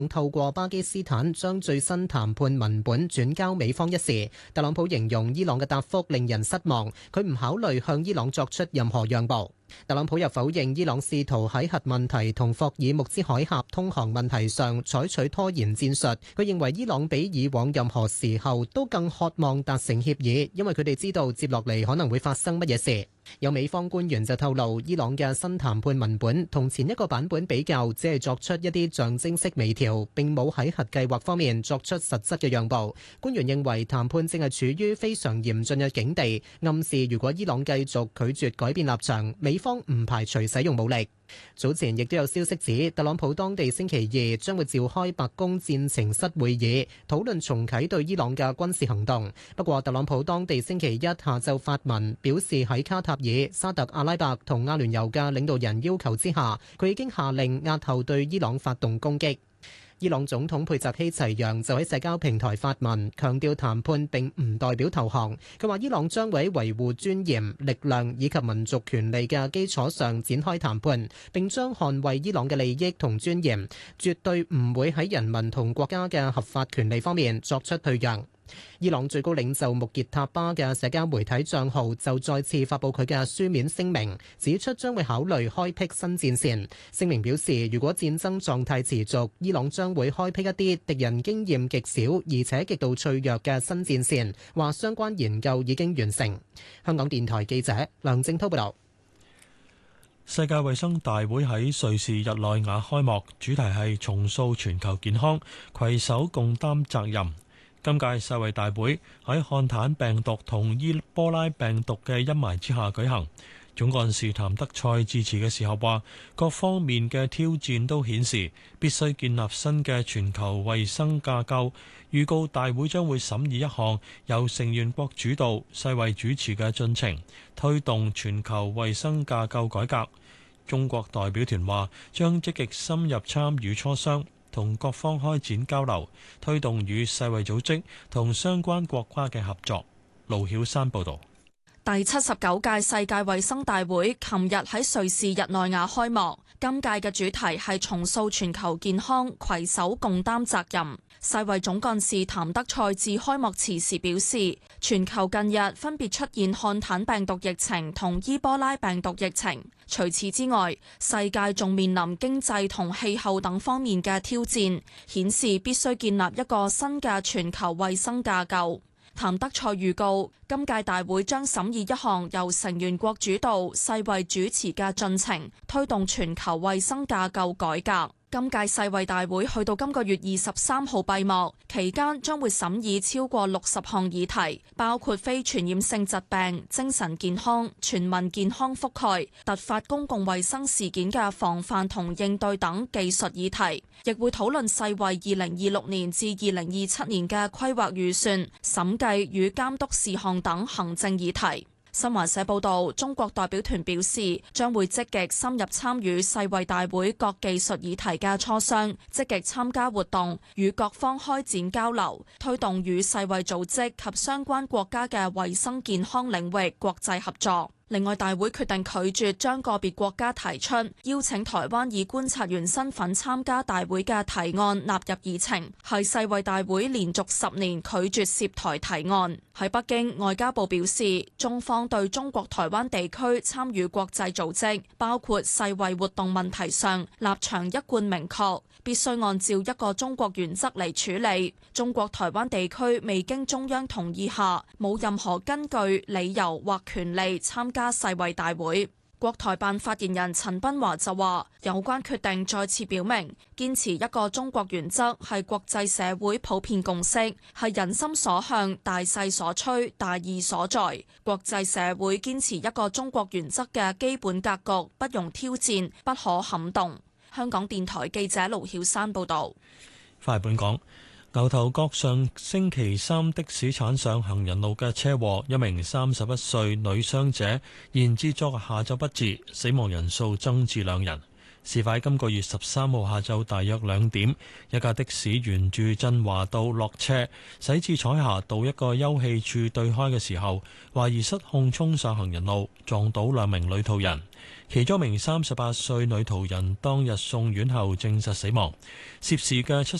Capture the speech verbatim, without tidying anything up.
透過巴基斯坦將最新談判文本轉交美方一事，特朗普形容伊朗嘅答覆令人失望，佢唔考慮向伊朗作出任何讓步。特朗普又否認伊朗試圖喺核問題同霍爾木茲海峽通航問題上採取拖延戰術。佢認為伊朗比以往任何時候都更渴望達成協議，因為佢哋知道接落嚟可能會發生乜嘢事。有美方官員就透露，伊朗嘅新談判文本同前一個版本比較，只係作出一啲象徵式微調，並冇喺核計劃方面作出實質嘅讓步。官員認為談判正係處於非常嚴峻嘅境地，暗示如果伊朗繼續拒絕改變立場，美方唔排除使用武力。早前亦都有消息指，特朗普當地星期二將會召開白宮戰情室會議，討論重啟對伊朗嘅軍事行動。不過，特朗普當地星期一下晝發文表示，喺卡塔爾、沙特阿拉伯同阿聯酋嘅領導人要求之下，佢已經下令押後對伊朗發動攻擊。伊朗總統佩澤希齊揚就喺社交平台發文，強調談判並唔代表投降。佢話伊朗將會喺維護尊嚴、力量以及民族權利嘅基礎上展開談判，並將捍衛伊朗嘅利益同尊嚴，絕對唔會喺人民同國家嘅合法權利方面作出退讓。伊朗最高領袖穆傑塔巴嘅社交媒體帳號就再次發布佢嘅書面聲明，指出將會考慮開闢新戰線。聲明表示，如果戰爭狀態持續，伊朗將會開闢一啲敵人經驗極少而且極度脆弱嘅新戰線，話相關研究已經完成。香港電台記者梁正滔報導。 世界衛生大會喺瑞士日內瓦開幕，主題係重塑全球健康，攜手共擔責任。今屆世衛大會喺漢坦病毒同伊波拉病毒嘅陰霾之下舉行。總幹事譚德塞致辭嘅時候話，各方面嘅挑戰都顯示必須建立新嘅全球衛生架構。預告大會將會審議一項由成員國主導、世衛主持嘅進程，推動全球衛生架構改革。中國代表團話將積極深入參與磋商，同各方開展交流，推動與世衛組織同相關國家嘅合作。盧曉山報導。 第七十九屆世界衛生大會琴日喺瑞士日內瓦開幕，今屆嘅主題係重塑全球健康，攜手共擔責任。世衛總幹事譚德塞致開幕詞時表示，全球近日分別出現漢坦病毒疫情同伊波拉病毒疫情。除此之外，世界仲面臨經濟同氣候等方面嘅挑戰，顯示必須建立一個新嘅全球衛生架構。譚德塞預告，今屆大會將審議一項由成員國主導、世衛主持嘅進程，推動全球衛生架構改革。今屆世衛大會去到今個月二十三號閉幕，期間將會審議超過六十項議題，包括非傳染性疾病、精神健康、全民健康覆蓋、突發公共衛生事件嘅防範同應對等技術議題，亦會討論世衛二零二六年至二零二七年嘅規劃預算、審計與監督事項等行政議題。新華社報道，中國代表團表示，將會積極深入參與世衛大會各技術議題嘅磋商，積極參加活動，與各方開展交流，推動與世衛組織及相關國家嘅衛生健康領域國際合作。另外，大會決定拒絕將個別國家提出邀請台灣以觀察員身份參加大會嘅提案納入議程，係世衛大會連續十年拒絕涉台提案。喺北京，外交部表示，中方對中國台灣地區參與國際組織，包括世衛活動問題上立場一貫明確，必須按照一個中國原則嚟處理。中國台灣地區未經中央同意下，冇任何根據、理由或權利參加世衛大會。國台辦發言人陳斌華就話，有關決定再次表明，堅持一個中國原則係國際社會普遍共識，係人心所向、大勢所趨、大義所在。國際社會堅持一個中國原則嘅基本格局不容挑戰，不可撼動。香港電台記者盧曉山報導。 翻嚟本港，牛頭角上星期三的士鏟上行人路嘅車禍，一名三十一歲女傷者延至昨日下晝不治，死亡人數增至兩人。 事發今個月十三號下晝大約兩點，一架的士沿住振華道落車，駛至彩霞道一個休憩處對開嘅時候，懷疑失控衝上行人路，撞到兩名女途人。其中一名三十八歲女途人當日送院後證實死亡，涉事嘅七